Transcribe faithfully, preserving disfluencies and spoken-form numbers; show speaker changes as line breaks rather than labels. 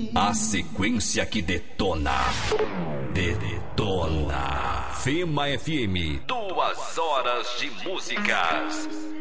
A sequência que detona. Detona. Fema F M. Duas horas de músicas.